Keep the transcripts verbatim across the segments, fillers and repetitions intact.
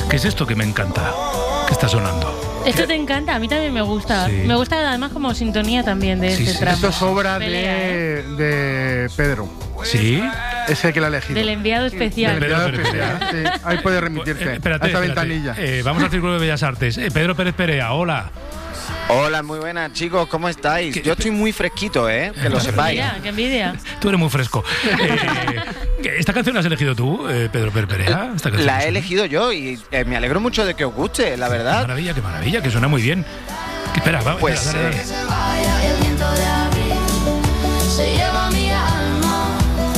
¿Qué es esto que me encanta? ¿Qué está sonando? Esto te encanta, a mí también me gusta. Sí. Me gusta además como sintonía también de sí, este sí. tramo. Esto es obra Pelea, de, ¿eh? de Pedro. ¿Sí? Es el que la ha elegido. Del enviado especial. Del enviado Pedro especial, sí. Ahí puede remitirse eh, espérate, a esta espérate. ventanilla. Eh, vamos al Círculo de Bellas Artes. Eh, Pedro Pérez Perea, hola. Hola, muy buenas chicos, ¿cómo estáis? ¿Qué? Yo estoy muy fresquito, ¿eh? Que lo sepáis. Mira, qué envidia. Tú eres muy fresco. Eh, ¿Esta canción la has elegido tú, eh, Pedro Pérez Perea? ¿Esta canción La he suena? elegido yo y eh, me alegro mucho de que os guste, la Qué verdad. maravilla, qué maravilla, que suena muy bien. Que, espera, va, Pues, espera, dale, eh, dale. El viento de abril se lleva mi alma.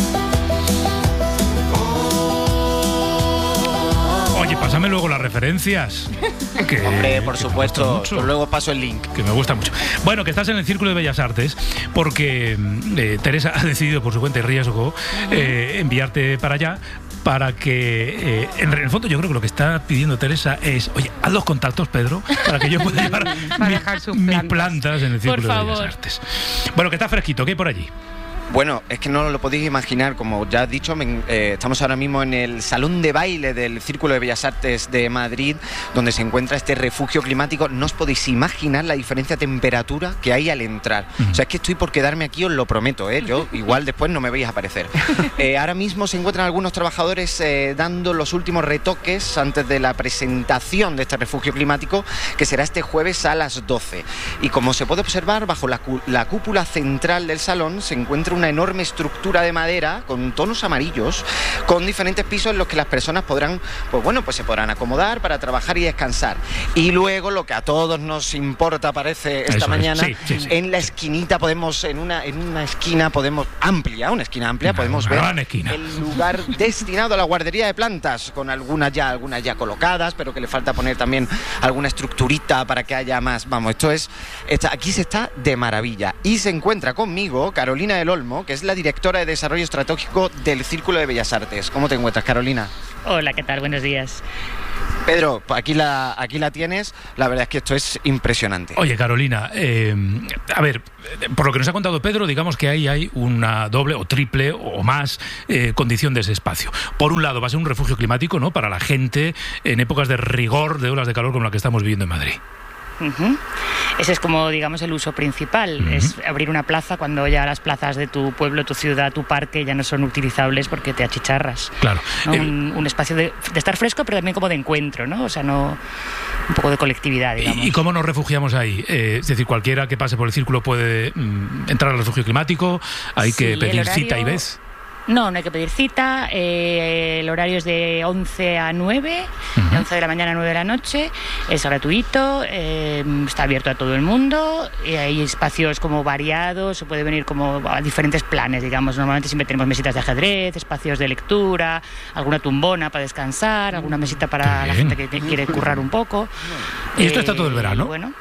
Oye, pásame luego las referencias. Que, Hombre, por que me supuesto, gustan mucho. pues luego paso el link. Que me gusta mucho. Bueno, que estás en el Círculo de Bellas Artes porque eh, Teresa ha decidido por su cuenta y riesgo eh, enviarte para allá para que, eh, en el fondo yo creo que lo que está pidiendo Teresa es, oye, haz los contactos, Pedro, para que yo pueda llevar Para mi- dejar sus mis plantas. plantas en el Círculo Por de Bellas favor. Artes. Bueno, que está fresquito, ¿qué hay por allí? Bueno, es que no lo podéis imaginar, como ya has dicho, me- eh, estamos ahora mismo en el salón de baile del Círculo de Bellas Artes de Madrid, donde se encuentra este refugio climático. No os podéis imaginar la diferencia de temperatura que hay al entrar. O sea, es que estoy por quedarme aquí, os lo prometo, ¿eh? Yo igual después no me veis aparecer. Eh, ahora mismo se encuentran algunos trabajadores eh, dando los últimos retoques antes de la presentación de este refugio climático, que será este jueves a las doce. Y como se puede observar, bajo la, cu- la cúpula central del salón se encuentra una enorme estructura de madera con tonos amarillos, con diferentes pisos en los que las personas podrán, pues bueno, pues se podrán acomodar para trabajar y descansar. Y luego lo que a todos nos importa, parece, esta Eso es, mañana, sí, sí, sí. en la esquinita podemos, en una, en una esquina podemos, amplia, una esquina amplia, Una- podemos una ver gran esquina. el lugar destinado a la guardería de plantas, con algunas ya, algunas ya colocadas, pero que le falta poner también alguna estructurita para que haya más. Vamos, esto es, esta, aquí se está de maravilla. Y se encuentra conmigo Carolina del Olmo, que es la directora de Desarrollo Estratégico del Círculo de Bellas Artes. ¿Cómo te encuentras, Carolina? Hola, ¿qué tal? Buenos días. Pedro, pues aquí la, aquí la tienes. La verdad es que esto es impresionante. Oye, Carolina, eh, a ver, por lo que nos ha contado Pedro, digamos que ahí hay una doble o triple o más eh, condición de ese espacio. Por un lado, va a ser un refugio climático, ¿no?, para la gente en épocas de rigor, de olas de calor como la que estamos viviendo en Madrid. Uh-huh. Ese es como, digamos, el uso principal. Uh-huh. Es abrir una plaza cuando ya las plazas de tu pueblo, tu ciudad, tu parque ya no son utilizables porque te achicharras. Claro. ¿No? Eh, un, un espacio de, de estar fresco, pero también como de encuentro, ¿no? O sea, no un poco de colectividad, digamos. ¿Y, y cómo nos refugiamos ahí? Eh, es decir, cualquiera que pase por el círculo puede mm, entrar al refugio climático, hay Sí, que el pedir horario- cita y ves. No, no hay que pedir cita. Eh, el horario es de once a nueve, Ujú. de once de la mañana a nueve de la noche. Es gratuito, eh, está abierto a todo el mundo. Eh, hay espacios como variados, se puede venir como a diferentes planes, digamos. Normalmente siempre tenemos mesitas de ajedrez, espacios de lectura, alguna tumbona para descansar, alguna mesita para Qué la bien. gente que te- quiere currar un poco. ¿Y esto está todo el Eh, verano? Bueno.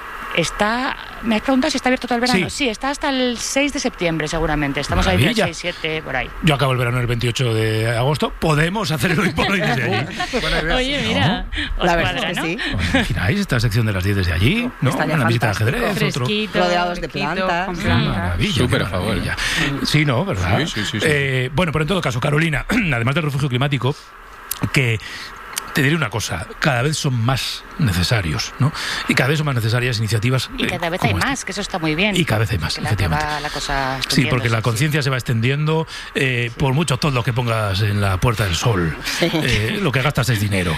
Está, me has preguntado si está abierto todo el verano. Sí. Sí, está hasta el seis de septiembre seguramente. Estamos ahí Maravilla. el seis, siete, por ahí. Yo acabo el verano el veintiocho de agosto. Podemos hacer el hoy por hoy desde allí. Buena idea. Oye, mira. Os La verdad cuadra, es que ¿no? sí. ¿Os imagináis esta sección de las diez desde allí? ¿No? Estaría Una visita de fantástico. ajedrez, otro. Fresquito. Rodeados de fresquito, plantas. con Qué plantas. maravilla, Súper qué a favor. maravilla. Sí, ¿no? ¿Verdad? Sí, sí, sí, sí. Eh, bueno, pero en todo caso, Carolina, además del refugio climático, que te diré una cosa, cada vez son más necesarios, ¿no? Y cada vez son más necesarias iniciativas. Y eh, cada vez como hay esta. más, que eso está muy bien. Y cada vez hay más, Que la, que efectivamente. va la cosa Sí, porque la extendiéndose, conciencia se va extendiendo. eh, Por muchos toldos que pongas en la Puerta del Sol, eh, lo que gastas es dinero.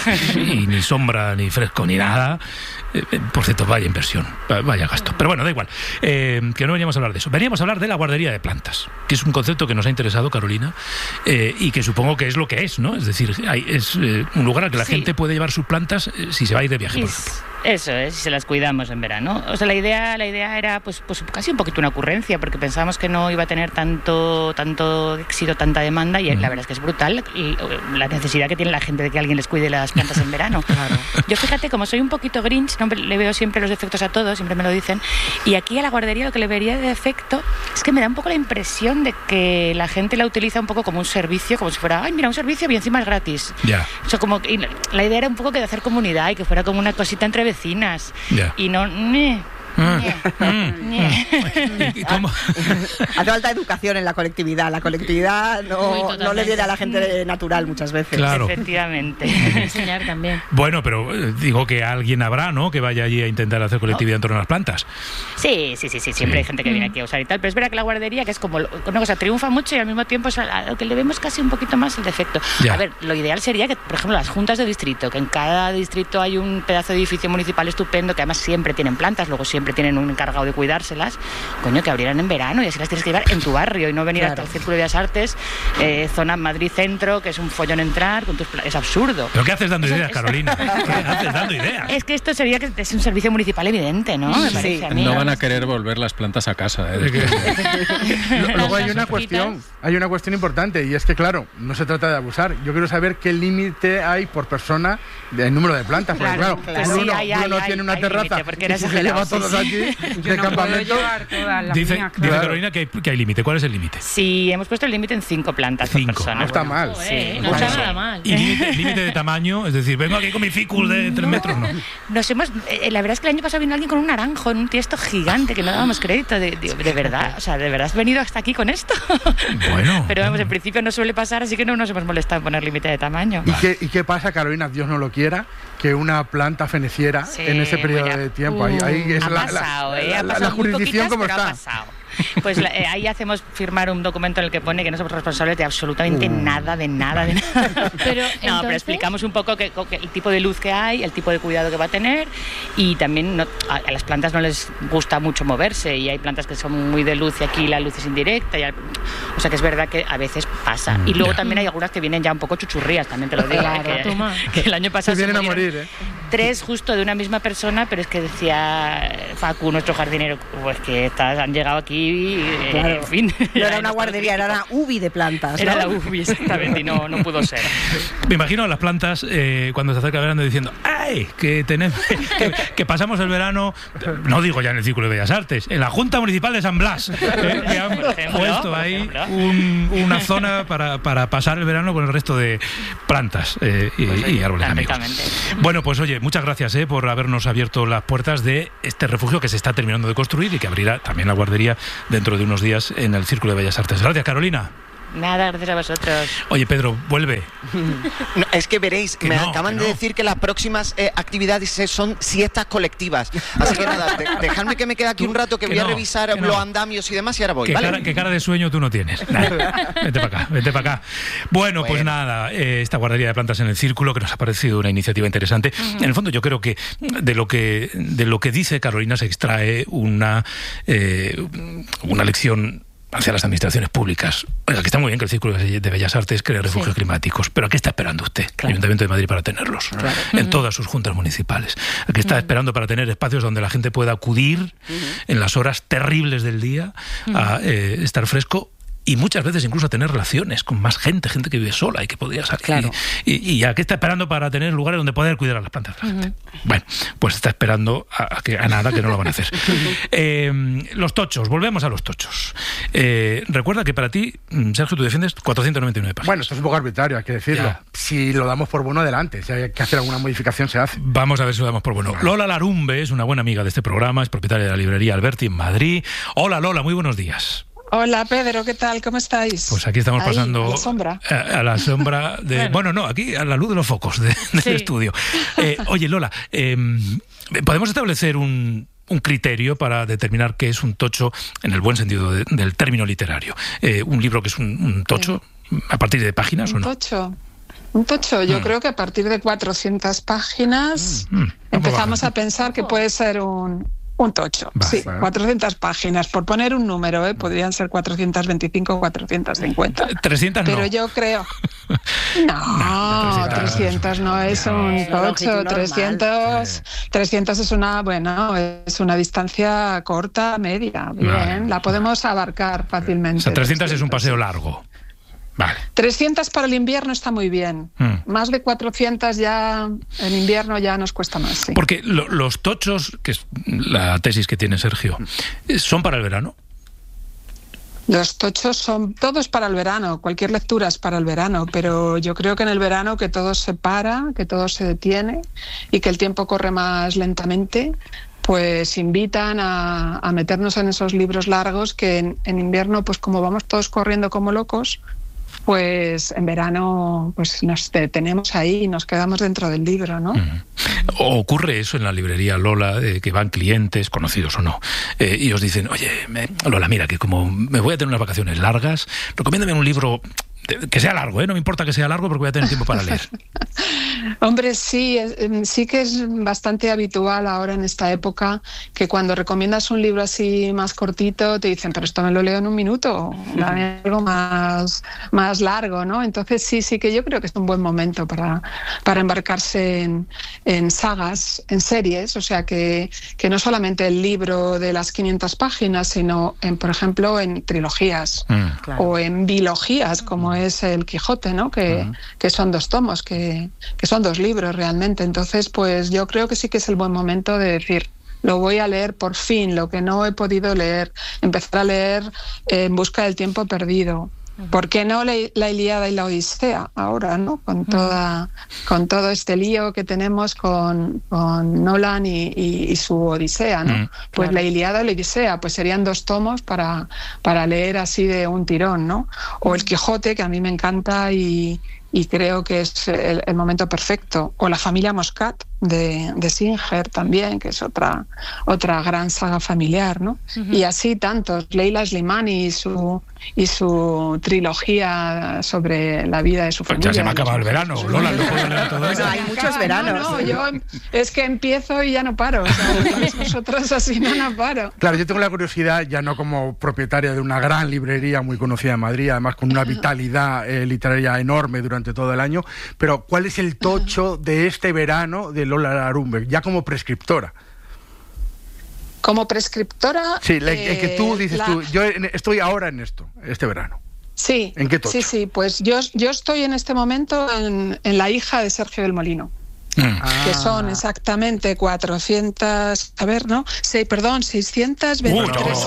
Y ni sombra, ni fresco, ni nada. Eh, eh, por cierto, vaya inversión, va- vaya gasto. Pero bueno, da igual. Eh, que no veníamos a hablar de eso. Veníamos a hablar de la guardería de plantas, que es un concepto que nos ha interesado, Carolina, eh, y que supongo que es lo que es, ¿no? Es decir, hay, es eh, un lugar al que la Sí. gente puede llevar sus plantas eh, si se va a ir de viaje, Y por s- ejemplo. Eso es, si se las cuidamos en verano. O sea, la idea, la idea era pues, pues casi un poquito una ocurrencia, porque pensábamos que no iba a tener tanto, tanto éxito, tanta demanda, y Mm. la verdad es que es brutal y, la necesidad que tiene la gente de que alguien les cuide las plantas en verano. Claro. Yo fíjate, como soy un poquito Grinch, no le veo siempre los defectos a todos, siempre me lo dicen, y aquí a la guardería lo que le vería de defecto es que me da un poco la impresión de que la gente la utiliza un poco como un servicio, como si fuera, ay, mira, un servicio y encima es gratis. Ya, O sea, como que- y la- la idea era un poco que de hacer comunidad y que fuera como una cosita entre vecinas. ya. Y no, meh, ¿Y cómo? Hace falta educación en la colectividad. La colectividad no, no le viene a la gente natural muchas veces. Claro. Efectivamente. Enseñar también. Bueno, pero eh, digo que alguien habrá, ¿no?, que vaya allí a intentar hacer colectividad en torno a las plantas. Sí, sí, sí, sí. Siempre Sí. hay gente que viene aquí a usar y tal. Pero es verdad que la guardería, que es como una cosa, triunfa mucho y al mismo tiempo es a lo que le vemos casi un poquito más el defecto. Ya. A ver, lo ideal sería que, por ejemplo, las juntas de distrito, que en cada distrito hay un pedazo de edificio municipal estupendo, que además siempre tienen plantas, luego siempre tienen un encargado de cuidárselas, coño, que abrieran en verano y así las tienes que llevar en tu barrio y no venir Claro. hasta el Círculo de Bellas Artes, eh, zona Madrid Centro, que es un follón entrar, con tus pla- es absurdo. ¿Pero qué haces dando Eso- ideas, eso- Carolina? ¿Qué haces dando ideas? Es que esto sería que es un servicio municipal evidente, ¿no? Me Sí. parece a mí. No van a querer volver las plantas a casa. ¿eh? Luego hay Las una hojitas. cuestión, hay una cuestión importante y es que, claro, no se trata de abusar. Yo quiero saber qué límite hay por persona del número de plantas. Porque, Claro, claro, claro. Bruno, Sí, hay, hay, Bruno hay, tiene una hay terraza límite, porque era y se exagerado, lleva sí, todos sí. aquí Yo de no puedo campamento. llevar todas las Dice, mías, dice claro. Carolina que hay, que hay límite. ¿Cuál es el límite? Sí, hemos puesto el límite en cinco plantas Cinco. por persona. No está mal. Joder, Sí. no Bueno. está nada mal. ¿Y límite, límite de tamaño? Es decir, vengo aquí con mi ficus de tres metros, ¿no? Nos hemos, eh, la verdad es que el año pasado vino alguien con un naranjo en un tiesto gigante que no dábamos crédito. De, de, de verdad, o sea, ¿de verdad has venido hasta aquí con esto? Bueno. Pero vamos, en principio no suele pasar, así que no nos hemos molestado en poner límite de tamaño. ¿Y qué, ¿Y qué pasa, Carolina, Dios no lo quiera, que una planta feneciera Sí, en ese periodo mira. de tiempo? Ahí, ahí es Ha la, la- pasado, ¿eh? la- Ha la- pasado la muy jurisdicción poquitas, como pero ha está. pasado. Pues la- eh, ahí hacemos firmar un documento en el que pone que no somos responsables de absolutamente nada, de nada, de nada. Pero, no, entonces- pero explicamos un poco que, que el tipo de luz que hay, el tipo de cuidado que va a tener y también no- a, a las plantas no les gusta mucho moverse y hay plantas que son muy de luz y aquí la luz es indirecta. Y al- o sea que es verdad que a veces pasa. Y luego ya. también hay algunas que vienen ya un poco chuchurrías, también te lo digo. Claro, ¿eh? que, toma. que el año pasado Se se vienen a murieron morir, ¿eh? tres justo de una misma persona, pero es que decía Facu, nuestro jardinero, pues que estas han llegado aquí, eh, Claro. en fin. No era una estado guardería, era crítico. una U B I de plantas. Era ¿no? la U B I, exactamente, y no, no pudo ser. Me imagino a las plantas eh, cuando se acerca el verano diciendo ¡ay! Que, tenemos, que, que pasamos el verano, no digo ya en el Círculo de Bellas Artes, en la Junta Municipal de San Blas, eh, que han Por ejemplo, puesto por ahí ejemplo. un- una zona para, para pasar el verano con el resto de plantas eh, y, Pues, y árboles amigos. perfectamente. Bueno, pues oye, muchas gracias eh, por habernos abierto las puertas de este refugio que se está terminando de construir y que abrirá también la guardería dentro de unos días en el Círculo de Bellas Artes. Gracias, Carolina. Nada, gracias a vosotros. Oye, Pedro, vuelve. No, es que veréis, Que me no, acaban que de no. decir que las próximas eh, actividades eh, son siestas colectivas. Así que nada, de- dejadme que me quede aquí Tú- un rato que, que voy a no, revisar que no. los andamios y demás y ahora voy, ¿Qué, ¿vale? cara, qué cara de sueño tú no tienes? Nada. Vete para acá, vete para acá. Bueno, pues Bueno. nada, eh, esta guardería de plantas en el Círculo, que nos ha parecido una iniciativa interesante. En el fondo, yo creo que de lo que de lo que dice Carolina se extrae una, eh, una lección hacia las administraciones públicas. Oiga, que está muy bien que el Círculo de Bellas Artes cree refugios Sí. climáticos, pero ¿a qué está esperando usted, el Ayuntamiento de Madrid, para tenerlos? En todas sus juntas municipales. ¿A qué está esperando para tener espacios donde la gente pueda acudir en las horas terribles del día a eh, estar fresco? Y muchas veces incluso a tener relaciones con más gente, gente que vive sola y que podría salir. Claro. Y, y, y a qué está esperando para tener lugares donde poder cuidar a las plantas de la gente. Bueno, pues está esperando a, a que, a nada, que no lo van a hacer. Eh, los tochos, volvemos a los tochos. Eh, recuerda que para ti, mm, Sergio, tú defiendes cuatrocientas noventa y nueve páginas. Bueno, esto es un poco arbitrario, hay que decirlo. Ya. Si lo damos por bueno, adelante. Si hay que hacer alguna modificación, se hace. Vamos a ver si lo damos por bueno. Lola Larumbe es una buena amiga de este programa, es propietaria de la librería Alberti en Madrid. Hola Lola, muy buenos días. Hola Pedro, ¿qué tal? ¿Cómo estáis? Pues aquí estamos Ahí, pasando a la sombra. a, a la sombra de... Bueno. bueno, no, aquí a la luz de los focos de- del Sí. estudio. Eh, oye, Lola, eh, ¿podemos establecer un, un criterio para determinar qué es un tocho en el buen sentido de- del término literario? Eh, ¿Un libro que es un, un tocho a partir de páginas o Un no? tocho. Un tocho, yo Mm. creo que a partir de cuatrocientas páginas Mm, vamos empezamos bajando. a pensar que puede ser un, un tocho. Va, sí, bueno. cuatrocientas páginas, por poner un número, ¿eh? Podrían ser cuatrocientas veinticinco o cuatrocientas cincuenta. trescientas Pero no. yo creo... No, No, trescientas. trescientas no es un Es una longitud tocho, normal. trescientos, trescientos es una, bueno, es una distancia corta, media, bien, Vale. la podemos abarcar fácilmente. O sea, trescientas es un trescientos. paseo largo. Vale. trescientas para el invierno está muy bien. Mm. Más de cuatrocientas ya en invierno ya nos cuesta más. Sí. Porque lo- los tochos, que es la tesis que tiene Sergio, ¿son para el verano? Los tochos son todos para el verano, cualquier lectura es para el verano, pero yo creo que en el verano que todo se para, que todo se detiene y que el tiempo corre más lentamente, pues invitan a, a meternos en esos libros largos que en, en invierno, pues como vamos todos corriendo como locos, pues en verano pues nos detenemos ahí y nos quedamos dentro del libro, ¿no? Mm. Ocurre eso en la librería, Lola, eh, que van clientes, conocidos o no, eh, y os dicen, oye, me, Lola, mira, que como me voy a tener unas vacaciones largas, recomiéndame un libro que sea largo, ¿eh? No me importa que sea largo porque voy a tener tiempo para leer. Hombre, sí, sí que es bastante habitual ahora en esta época que cuando recomiendas un libro así más cortito te dicen, pero esto me lo leo en un minuto, dame algo más, más largo, ¿no? Entonces sí, sí que yo creo que es un buen momento para, para embarcarse en, en sagas, en series, o sea que, que no solamente el libro de las quinientas páginas, sino, en, por ejemplo, en trilogías mm, claro. o en bilogías, como es el Quijote, ¿no? Que, uh-huh. que son dos tomos, que, que son dos libros realmente. Entonces, pues yo creo que sí que es el buen momento de decir, lo voy a leer por fin, lo que no he podido leer, empezar a leer eh, En busca del tiempo perdido. ¿Por qué no la, la Ilíada y la Odisea ahora, ¿no? Con toda, con todo este lío que tenemos con, con Nolan y, y, y su Odisea, ¿no? Mm, pues claro. La Ilíada y la Odisea, pues serían dos tomos para, para leer así de un tirón, ¿no? O el Quijote, que a mí me encanta y, y creo que es el, el momento perfecto. O la familia Moscat de, de Singer también, que es otra, otra gran saga familiar, ¿no? Uh-huh. Y así tantos. Leila Slimani y su, y su trilogía sobre la vida de su pues familia. Ya se me ha acabado el verano, Lola, no puedo leer todo eso. Bueno, hay muchos veranos. No, no, yo es que empiezo y ya no paro. O sea, vosotros así no, no paro. Claro, yo tengo la curiosidad, ya no como propietaria de una gran librería muy conocida en Madrid, además con una vitalidad eh, literaria enorme durante todo el año, pero ¿cuál es el tocho de este verano de Lola Larumbe, ya como prescriptora? Como prescriptora... Sí, la, eh, que tú dices la... tú, yo estoy ahora en esto, este verano. Sí, ¿en qué tocho? Sí, sí, pues yo, yo estoy en este momento en, en La hija de Sergio del Molino. Mm. Que son exactamente cuatrocientas, a ver, ¿no? Sí, perdón, seiscientos veintitrés.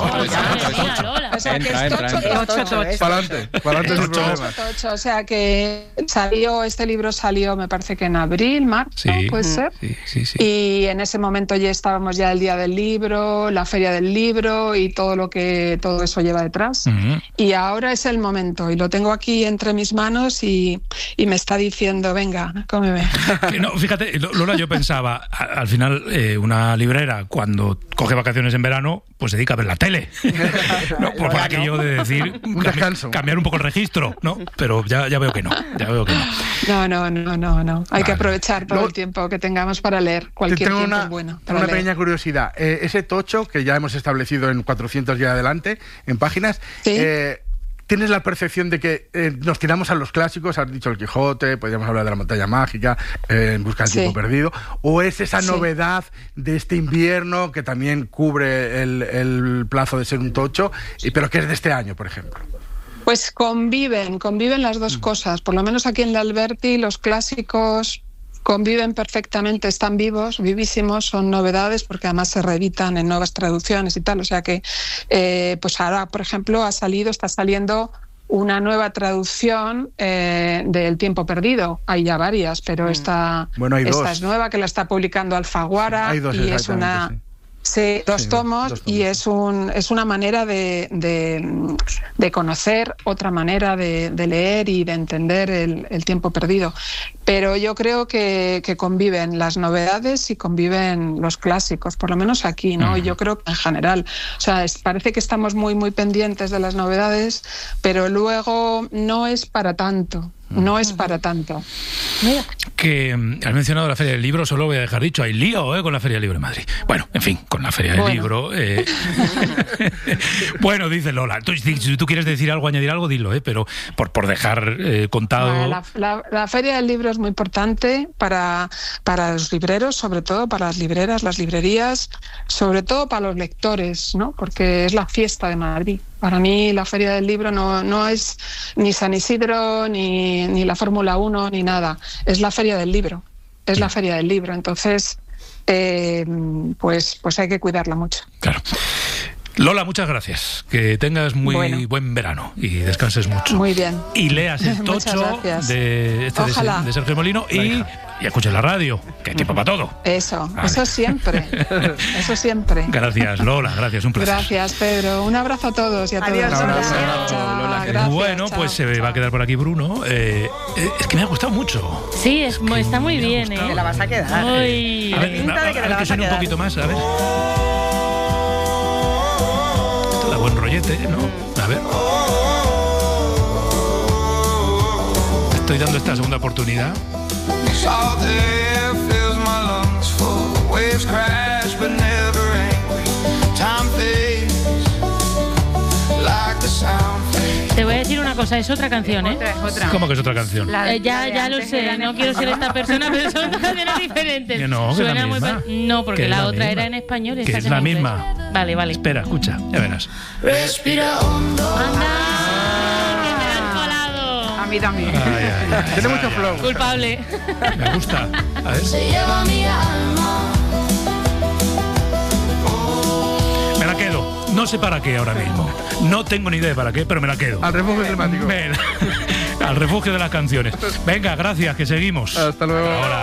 O sea, que es tocho. Para adelante, para adelante sin problemas. O sea, que salió, este libro salió, me parece que en abril, marzo, sí, puede ser. Sí, sí, sí. Y en ese momento ya estábamos ya el día del libro, la feria del libro y todo lo que todo eso lleva detrás. Uh-huh. Y ahora es el momento y lo tengo aquí entre mis manos y, y me está diciendo, venga, cómeme. No, fíjate. Lola, yo pensaba, al final eh, una librera cuando coge vacaciones en verano, pues se dedica a ver la tele. No, por, por aquello de decir, un descanso. Cambiar un poco el registro, ¿no? Pero ya, ya veo que no, ya veo que no. No, no, no, no, no. Hay vale. que aprovechar todo Luego, el tiempo que tengamos para leer. Cualquier tengo tiempo una, es bueno. Tengo una leer. pequeña curiosidad. Eh, ese tocho que ya hemos establecido en cuatrocientos y adelante, en páginas, ¿sí? eh, ¿tienes la percepción de que eh, nos tiramos a los clásicos? Has dicho el Quijote, podríamos hablar de la montaña mágica, eh, En busca del sí. tiempo perdido. ¿O es esa sí. novedad de este invierno que también cubre el, el plazo de ser un tocho, y, pero que es de este año, por ejemplo? Pues conviven, conviven las dos mm. cosas. Por lo menos aquí en la Alberti los clásicos conviven perfectamente, están vivos, vivísimos, son novedades porque además se reeditan en nuevas traducciones y tal. O sea que, eh, pues ahora, por ejemplo, ha salido, está saliendo una nueva traducción eh, del Tiempo Perdido. Hay ya varias, pero esta, bueno, hay esta dos. es nueva, que la está publicando Alfaguara. Hay dos, y es una... sí. Sí, dos, sí, tomos, dos tomos y es un es una manera de, de, de conocer, otra manera de, de leer y de entender el, el tiempo perdido. Pero yo creo que, que conviven las novedades y conviven los clásicos, por lo menos aquí, ¿no? Uh-huh. Yo creo que en general. O sea, es, parece que estamos muy, muy pendientes de las novedades, pero luego no es para tanto. No es para tanto. Mira. Que has mencionado la Feria del Libro, solo voy a dejar dicho, hay lío ¿eh? con la Feria del Libro de Madrid. Bueno, en fin, con la Feria del bueno. Libro. Eh... bueno, dice Lola. Tú, si tú quieres decir algo, añadir algo, dilo, ¿eh? Pero por, por dejar eh, contado. Bueno, la, la, la Feria del Libro es muy importante para, para los libreros, sobre todo para las libreras, las librerías, sobre todo para los lectores, ¿no? Porque es la fiesta de Madrid. Para mí la Feria del Libro no, no es ni San Isidro, ni, ni la Fórmula uno, ni nada. Es la Feria del Libro. Es la Feria del Libro. Entonces, eh, pues, pues hay que cuidarla mucho. Claro. Lola, muchas gracias. Que tengas muy bueno. buen verano y descanses mucho. Muy bien. Y leas el tocho de, este de, de Sergio Molino y y escuches la radio, que hay tiempo para todo. Eso, vale. eso siempre. Eso siempre. Gracias, Lola, gracias, un placer. Gracias, Pedro. Un abrazo a todos y a Adiós, todas. Lola. Chao, chao, Lola, gracias, bueno, chao, pues se chao. va a quedar por aquí Bruno. Eh, eh, es que me ha gustado mucho. Sí, es, que está muy me ha bien, gustado. ¿eh? Te la vas a quedar. Uy. A ver, pinta de que a te ver la que vas a suene un quedar. poquito más, a ver. Esto da buen rollete, ¿no? A ver. Estoy dando esta segunda oportunidad. Salt air fills my lungs full. Waves crash but never angry. Time fades like the sound fades. Te voy a decir una cosa, es otra canción, ¿eh? Otra, es otra. ¿Cómo que es otra canción? La- Eh, ya, la de ya lo antes sé, era en no quiero ser español. esta persona, pero son canciones diferentes. Que no, que es la Suena muy misma. pa- No, Que porque es la, la otra misma. era en español y Que esta es en la inglés. misma. Vale, vale. Espera, escucha, ya verás. Respira hondo. ¡Anda! ¡Que te la has colado! A mí también. Ay, ay, ay, Tiene ay, mucho ay. flow. Culpable. Me gusta. A ver. Se lleva mi alma. Me la quedo. No sé para qué ahora mismo. No tengo ni idea de para qué, pero me la quedo. Al refugio climático. Ven. Al refugio de las canciones. Venga, gracias, que seguimos. Hasta luego. Ahora.